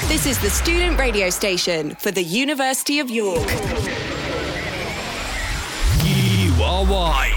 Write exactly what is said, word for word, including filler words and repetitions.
This is the student radio station for the University of York. U R Y.